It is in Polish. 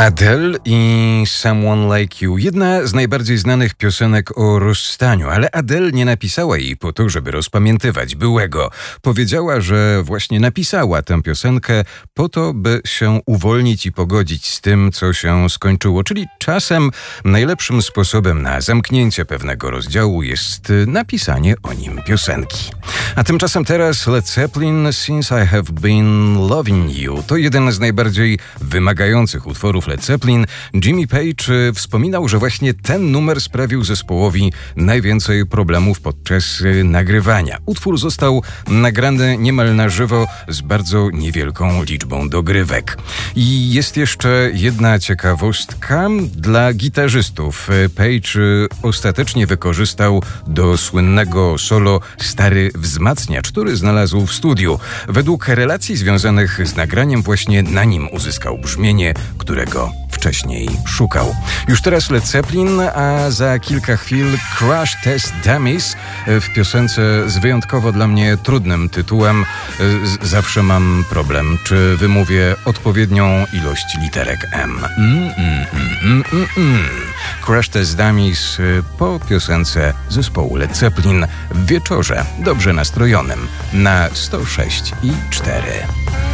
Adele i Someone Like You. Jedna z najbardziej znanych piosenek o rozstaniu, ale Adele nie napisała jej po to, żeby rozpamiętywać byłego. Powiedziała, że właśnie napisała tę piosenkę po to, by się uwolnić i pogodzić z tym, co się skończyło. Czyli czasem najlepszym sposobem na zamknięcie pewnego rozdziału jest napisanie o nim piosenki. A tymczasem teraz Led Zeppelin, Since I Have Been Loving You. To jeden z najbardziej wymagających utworów Led Zeppelin. Jimmy Page wspominał, że właśnie ten numer sprawił zespołowi najwięcej problemów podczas nagrywania. Utwór został nagrany niemal na żywo z bardzo niewielką liczbą dogrywek. I jest jeszcze jedna ciekawostka dla gitarzystów. Page ostatecznie wykorzystał do słynnego solo stary wzmacniacz, który znalazł w studiu. Według relacji związanych z nagraniem właśnie na nim uzyskał brzmienie, którego wcześniej szukał. Już teraz Led Zeppelin, a za kilka chwil Crash Test Dummies w piosence z wyjątkowo dla mnie trudnym tytułem. Zawsze mam problem, czy wymówię odpowiednią ilość literek M. Crash Test Dummies po piosence zespołu Led Zeppelin w wieczorze dobrze nastrojonym na 106,4.